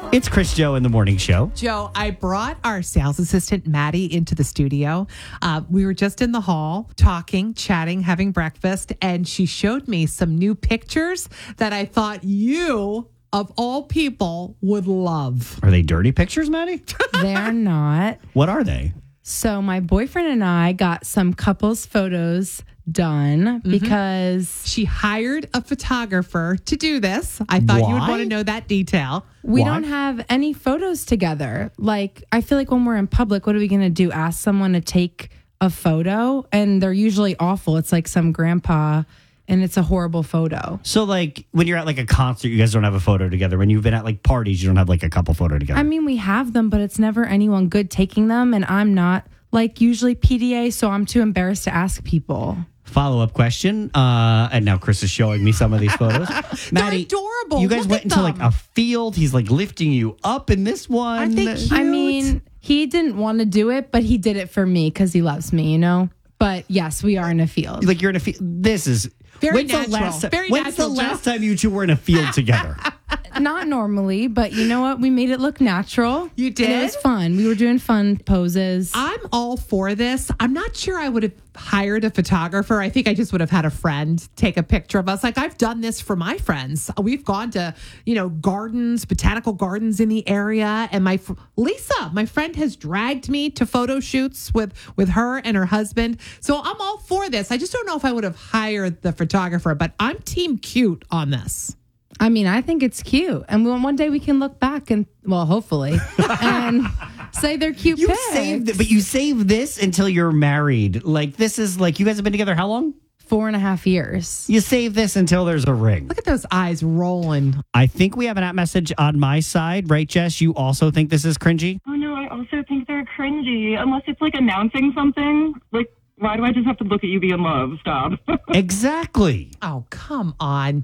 It's Chris Joe in the morning show. Joe, I brought our sales assistant, Maddie, into the studio. We were just in the hall talking, chatting, having breakfast, and she showed me some new pictures that I thought you, of all people, would love. Are they dirty pictures, Maddie? They're not. What are they? So my boyfriend and I got some couples photos done because She hired a photographer to do this. I thought you would Why? want to know that detail. we Why? don't have any photos together. Like, I feel like when we're in public, what are we going to do? Ask someone to take a photo? And they're usually awful. It's like some grandpa and it's a horrible photo. So, like, when you're at like a concert, you guys don't have a photo together. When you've been at like parties, you don't have like a couple photo together. I mean, we have them, but it's never anyone good taking them. And I'm not like usually PDA, so I'm too embarrassed to ask people. Follow-up question. And now Chris is showing me some of these photos. Maddie, adorable. You guys Look went at into like them. a field. He's like lifting you up in this one. Aren't they cute? I mean, he didn't want to do it, but he did it for me because he loves me, you know? But yes, we are in a field. Like you're in a field. This is Very when's natural. The last, Very when's natural, the Jeff. last time you two were in a field together? Not normally, but you know what? We made it look natural. You did? And it was fun. We were doing fun poses. I'm all for this. I'm not sure I would have hired a photographer. I think I just would have had a friend take a picture of us. Like, I've done this for my friends. We've gone to, gardens, botanical gardens in the area. And Lisa, my friend, has dragged me to photo shoots with her and her husband. So I'm all for this. I just don't know if I would have hired the photographer, but I'm team cute on this. I mean, I think it's cute. And one day we can look back and, well, hopefully, and say they're cute You pics. but you save this until you're married. Like this is like you guys have been together how long? 4.5 years. You save this until there's a ring. Look at those eyes rolling. I think we have an app message on my side, right, Jess? You also think this is cringy? Oh no, I also think they're cringy. Unless it's like announcing something. Like, why do I just have to look at you be in love? Stop. Exactly. Oh, come on.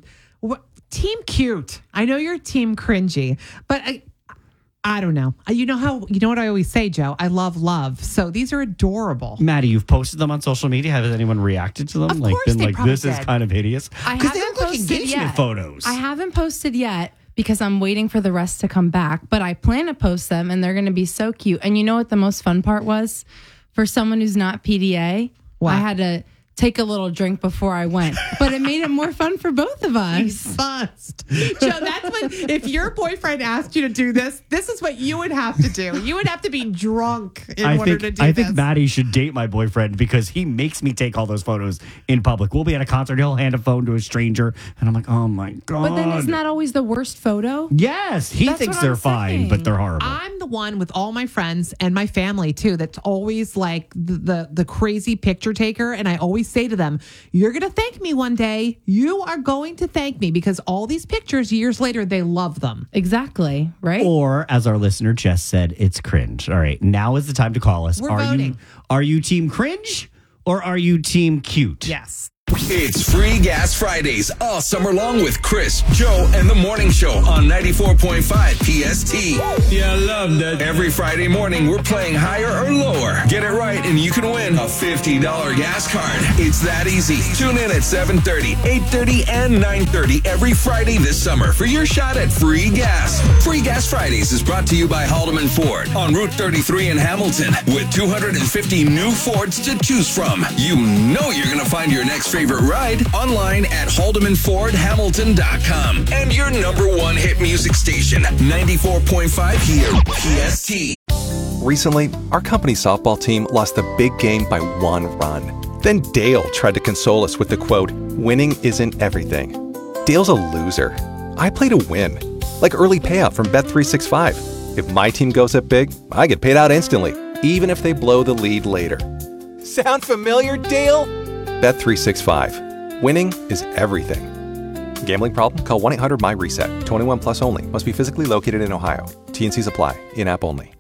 Team cute. I know you're team cringy, but I don't know. You know what I always say, Joe? I love. So these are adorable. Maddie, you've posted them on social media. Has anyone reacted to them? Of course they probably this is did. kind of hideous. I Because they haven't look like posted engagement yet. photos. I haven't posted yet because I'm waiting for the rest to come back, but I plan to post them and they're going to be so cute. And you know what the most fun part was? For someone who's not PDA, What? I had to take a little drink before I went, but it made it more fun for both of us. Bust. Joe, that's what, if your boyfriend asked you to do this is what you would have to do. You would have to be drunk in order to do I this. think Maddie should date my boyfriend because he makes me take all those photos in public. We'll be at a concert. He'll hand a phone to a stranger. And I'm like, oh my God. But then isn't that always the worst photo? Yes. He That's thinks what they're I'm fine, saying. but they're horrible. I'm the one with all my friends and my family too that's always like the crazy picture taker, and I always say to them, you're going to thank me one day. You are going to thank me because all these pictures years later, they love them. Exactly, right? Or, as our listener Jess said, it's cringe. All right, now is the time to call us. We're voting. Are you team cringe or are you team cute? Yes. It's Free Gas Fridays all summer long with Chris, Joe, and the Morning Show on 94.5 PST. Yeah, I love that. Every Friday morning, we're playing higher or lower. Get it right, and you can win a $50 gas card. It's that easy. Tune in at 7:30, 8:30, and 9:30 every Friday this summer for your shot at free gas. Free Gas Fridays is brought to you by Haldeman Ford on Route 33 in Hamilton with 250 new Fords to choose from. You know you're going to find your next favorite ride online at HaldemanFordHamilton.com. And your number one hit music station, 94.5 here, PST. Recently, our company softball team lost the big game by 1 run. Then Dale tried to console us with the quote, "Winning isn't everything." Dale's a loser. I play to win, like early payout from Bet365. If my team goes up big, I get paid out instantly, even if they blow the lead later. Sound familiar, Dale? Bet365. Winning is everything. Gambling problem? Call 1-800-MY-RESET. 21 plus only. Must be physically located in Ohio. T&Cs apply. In-app only.